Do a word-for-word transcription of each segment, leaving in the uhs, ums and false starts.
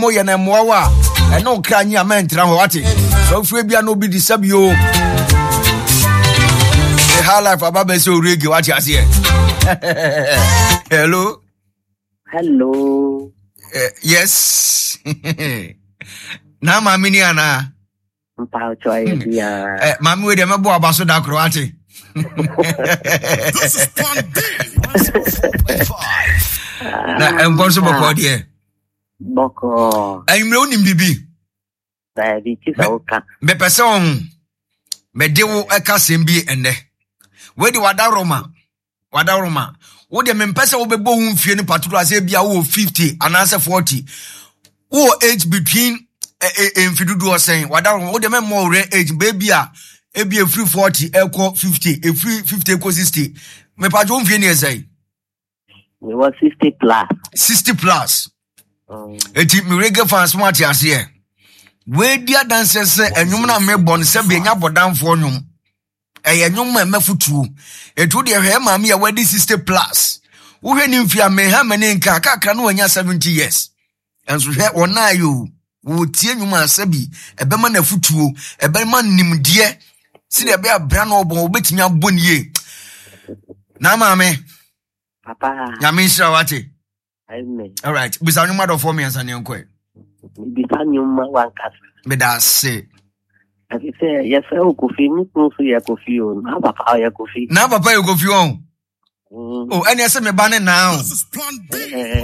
moye na mowa e no kra nya mentra ho wate so fure bia no bi disabio the high life ababa so rege wate ase hello hello uh, yes na mami ni ana mpa choy dia eh mami we de mebo abaso da kro wate na engonso boko de boko ay me onim bibi ba bi ti sa oka me pese on me de wo eka sembi enne we de wada roma wada roma wo de me pese wo bebo hu mfie ni particular say bia wo fifty and answer forty wo age between enfidudu o saying wada roma wo de me more age baby a e be free forty equal fifty e free fifty equal sixty me pa jo mfie ni e say we want sixty plus sixty plus um eti mi reggae fans mo ati ase e we dia dance se enwum na me bon se be nya bodanfo nwum eye enwum ma mafutu etu de hwe ma me ya wadi sixty plus wo hwe ni mfia me ha mane nka kakra no anya seventy years enso hwe wona yo wo tie nwum asabi ebe ma na futuo ebe ma nimdie si de be abra no obon obetimi abonnie na ma me papa ya me sha wate amen all right bisa nwum do for me ansa ne nko bisa nwum wan kasa me da se I say yes o kofi ni so ya kofi o na papa ya kofi na papa ya kofi on oh any say me ban now This is plan B.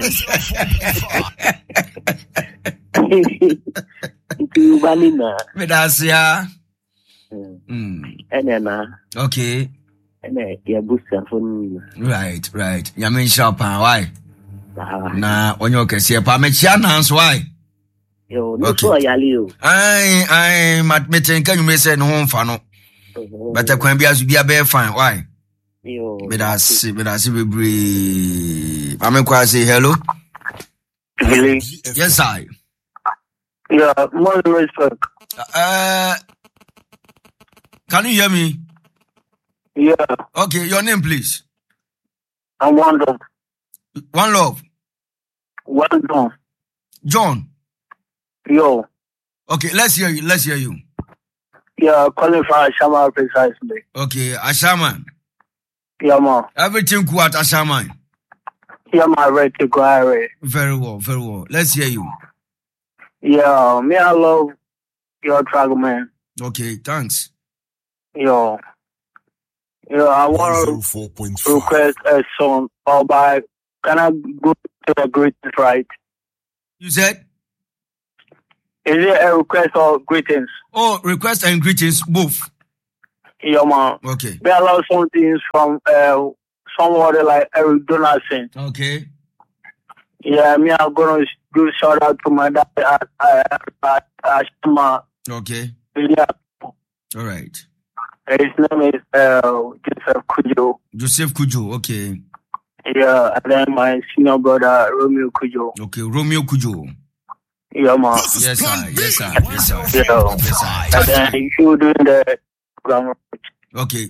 Itu bani na me da se ya mm ene na okay ene ya busa phone right right ya me sharp why ah na onyo kese pa me chia na so why yo no so yali yo ai ai mat metenka nyume se no mfa no beta kwan bia so bia be fine why yo me da se me da se bebre pa me kwa say hello really yes I yeah more respect uh can you hear me yeah okay your name please I want to one love well done John yo okay let's hear you let's hear you yeah qualify Ashama precisely okay Ashama yeah ma everything cool at Ashama yeah ma ready to go away very well very well let's hear you yeah me I love your track man okay thanks yo yo I want to request a song or by can I go to the greetings right you said is it a request or greetings oh request and greetings both yeah man okay we allow some things from uh somebody like Eric Donaldson okay yeah me I'm gonna do shout out to my dad at uh, Ashama okay yeah all right his name is uh Joseph Kujo Joseph Kujo okay yeah and then my senior brother Romeo Kujo okay Romeo Kujo yeah man yes sir yes sir yes sir yeah yes sir and then you doing the program okay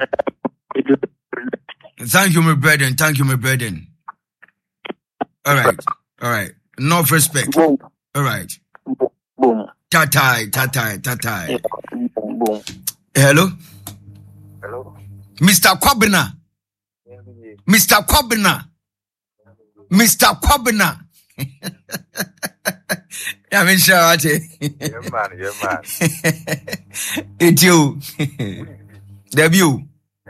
thank you my brethren thank you my brethren all right all right enough respect boom all right boom tatai tatai tatai boom boom hello hello Mister Kwabena Mister Kwabena Mister Kwabena ya me sure ate yeah man yeah man it you debut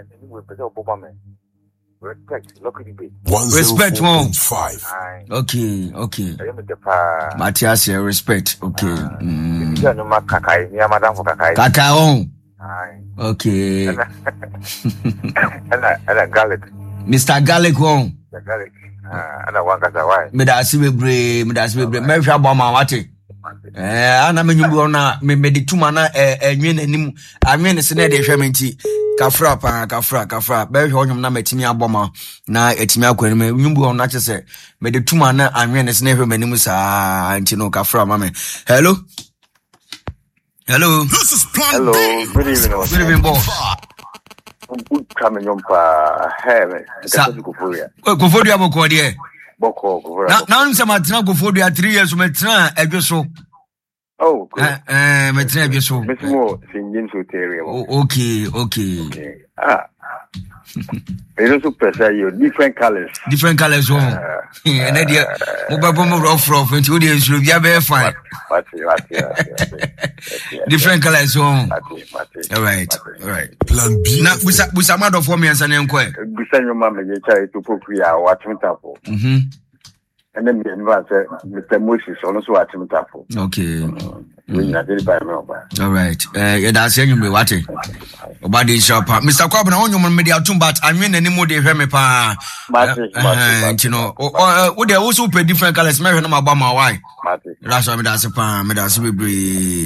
respect locally based respect one five. okay okay Matthias respect okay mm. no ma kakai ni madam for kakai kaka on okay ana ana garlic Mister Garlic on garlic ana wanga za why me da sibebre me da sibebre me hwa boma wate eh ana menyumbu na me medituma na enwe nanim anwe ne se na de hwa menti kafra pa kafra kafra be hwa onyum na matimi aboma na etimi akwani me nyumbu na chese medituma na anwe ne se na hwa manim sa anti no kafra mame hello hello This is plan hello B. good evening good evening boss good coming on pa hey me Sa- kufuria Kofodu aboko de Boko. Now, now, some are go for the three years, Metra, Ebiso. Oh, eh, Metra Ebiso. Miss Moore, singing to Terry. Okay, okay. Ah. They also pressure you different colors. Different colors, oh. And then the mobile rough rough into the issue, you are fine. Different colors, oh. All right, all right. Plan B. Now, we some other for me as an inquiry. Beside your mamma, you try to put your watching tapo. Mm-hmm. And then the environment, Mister Moses, also watching tapo. Okay. Mm-hmm. All right. Uh, yeah, that's saying me what? About the shop, Mister Corbin, on your media too, but I mean, any more they hear me, pa. You know, what they also pay different colors, Mary, no, about my wife. That's why me that's a pan, me that's a